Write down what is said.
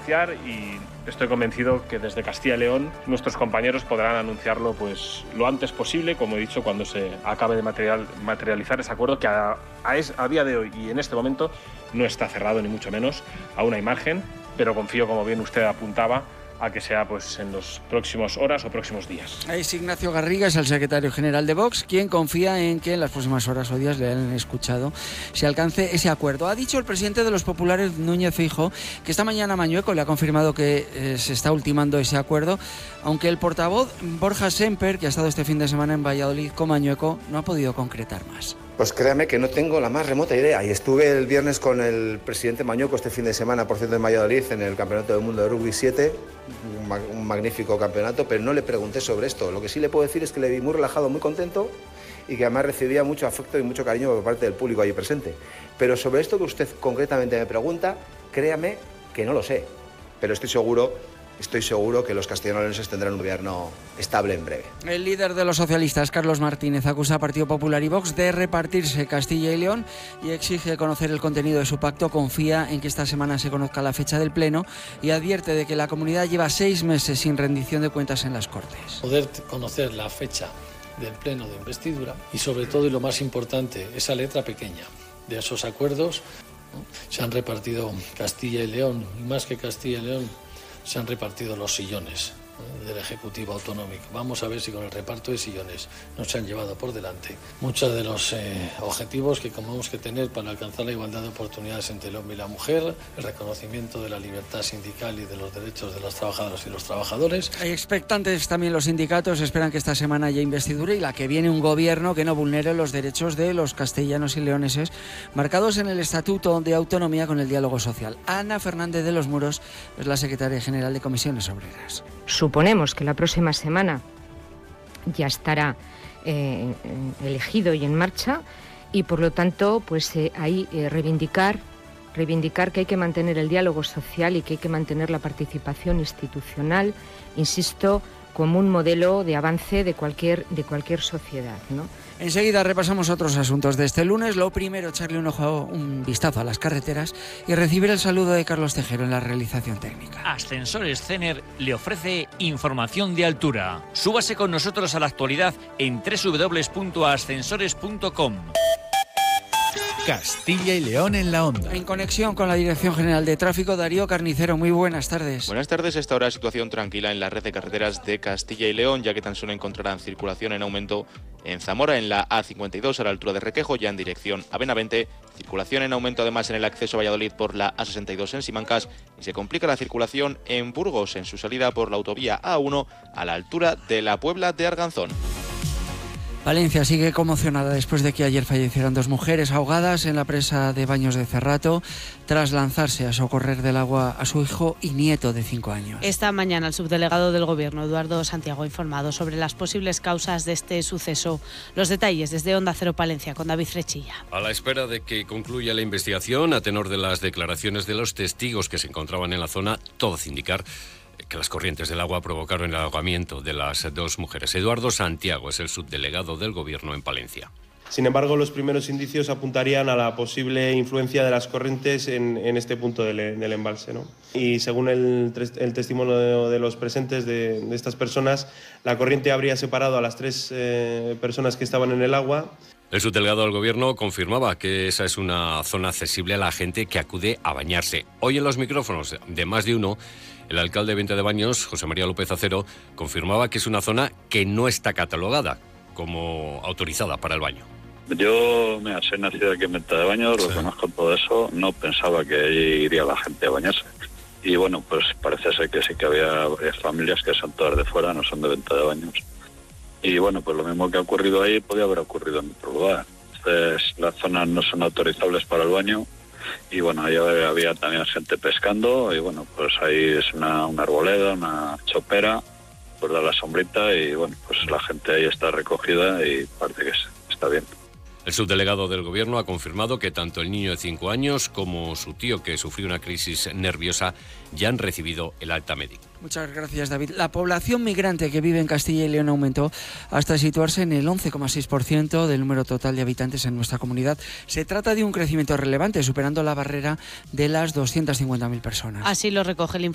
anunciar y estoy convencido que desde Castilla y León nuestros compañeros podrán anunciarlo pues lo antes posible, como he dicho, cuando se acabe de materializar ese acuerdo que a día de hoy y en este momento no está cerrado ni mucho menos, aún hay margen, pero confío, como bien usted apuntaba, a que sea pues en los próximos horas o próximos días. Es Ignacio Garrigas, el secretario general de Vox, quien confía en que en las próximas horas o días le han escuchado se alcance ese acuerdo. Ha dicho el presidente de los populares, Núñez Feijóo, que esta mañana Mañueco le ha confirmado que se está ultimando ese acuerdo, aunque el portavoz Borja Semper, que ha estado este fin de semana en Valladolid con Mañueco, no ha podido concretar más. Pues créame que no tengo la más remota idea. Y estuve el viernes con el presidente Mañueco este fin de semana, por cierto, en Valladolid, en el Campeonato del Mundo de Rugby 7, un magnífico campeonato, pero no le pregunté sobre esto. Lo que sí le puedo decir es que le vi muy relajado, muy contento y que además recibía mucho afecto y mucho cariño por parte del público allí presente. Pero sobre esto que usted concretamente me pregunta, créame que no lo sé, pero estoy seguro que los castellanolenses tendrán un gobierno estable en breve. El líder de los socialistas, Carlos Martínez, acusa a Partido Popular y Vox de repartirse Castilla y León y exige conocer el contenido de su pacto. Confía en que esta semana se conozca la fecha del Pleno y advierte de que la comunidad lleva 6 meses sin rendición de cuentas en las Cortes. Poder conocer la fecha del Pleno de investidura y sobre todo, y lo más importante, esa letra pequeña de esos acuerdos. Se han repartido Castilla y León, y más que Castilla y León, se han repartido los sillones del Ejecutivo Autonómico. Vamos a ver si con el reparto de sillones nos han llevado por delante muchos de los objetivos que tenemos que tener para alcanzar la igualdad de oportunidades entre el hombre y la mujer, el reconocimiento de la libertad sindical y de los derechos de las trabajadoras y los trabajadores. Hay expectantes también los sindicatos, esperan que esta semana haya investidura y la que viene un gobierno que no vulnere los derechos de los castellanos y leoneses marcados en el Estatuto de Autonomía con el diálogo social. Ana Fernández de los Muros es la secretaria general de Comisiones Obreras. Suponemos que la próxima semana ya estará elegido y en marcha y por lo tanto pues ahí reivindicar que hay que mantener el diálogo social y que hay que mantener la participación institucional, insisto, como un modelo de avance de cualquier sociedad, ¿no? Enseguida repasamos otros asuntos de este lunes. Lo primero, echarle un vistazo a las carreteras y recibir el saludo de Carlos Tejero en la realización técnica. Ascensores Cener le ofrece información de altura. Súbase con nosotros a la actualidad en www.ascensores.com. Castilla y León en la onda. En conexión con la Dirección General de Tráfico, Darío Carnicero, muy buenas tardes. Buenas tardes, esta hora situación tranquila en la red de carreteras de Castilla y León, ya que tan solo encontrarán circulación en aumento en Zamora, en la A52 a la altura de Requejo, ya en dirección a Benavente, circulación en aumento además en el acceso a Valladolid por la A62 en Simancas y se complica la circulación en Burgos en su salida por la autovía A1 a la altura de la Puebla de Arganzón. Valencia sigue conmocionada después de que ayer fallecieran 2 mujeres ahogadas en la presa de Baños de Cerrato tras lanzarse a socorrer del agua a su hijo y nieto de 5 años. Esta mañana el subdelegado del Gobierno, Eduardo Santiago, ha informado sobre las posibles causas de este suceso. Los detalles desde Onda Cero Palencia con David Frechilla. A la espera de que concluya la investigación, a tenor de las declaraciones de los testigos que se encontraban en la zona, todo hace indicar que las corrientes del agua provocaron el ahogamiento de las 2 mujeres. Eduardo Santiago es el subdelegado del Gobierno en Palencia. Sin embargo, los primeros indicios apuntarían a la posible influencia de las corrientes en este punto del embalse, ¿no? Y según el testimonio de los presentes de estas personas, la corriente habría separado a las 3 personas que estaban en el agua. El subdelegado del Gobierno confirmaba que esa es una zona accesible a la gente que acude a bañarse. Hoy en los micrófonos de Más de Uno, el alcalde de Venta de Baños, José María López Acero, confirmaba que es una zona que no está catalogada como autorizada para el baño. Yo, soy nacido aquí en Venta de Baños, lo conozco todo eso, no pensaba que allí iría la gente a bañarse. Y bueno, pues parece ser que sí que había familias que son todas de fuera, no son de Venta de Baños. Y bueno, pues lo mismo que ha ocurrido ahí podía haber ocurrido en otro lugar. Entonces, las zonas no son autorizables para el baño. Y bueno, ahí había también gente pescando y bueno, pues ahí es una arboleda, una chopera, pues da la sombrita y bueno, pues la gente ahí está recogida y parece que está bien. El subdelegado del Gobierno ha confirmado que tanto el niño de 5 años como su tío, que sufrió una crisis nerviosa, ya han recibido el alta médica. Muchas gracias, David. La población migrante que vive en Castilla y León aumentó hasta situarse en el 11,6% del número total de habitantes en nuestra comunidad. Se trata de un crecimiento relevante, superando la barrera de las 250.000 personas. Así lo recoge el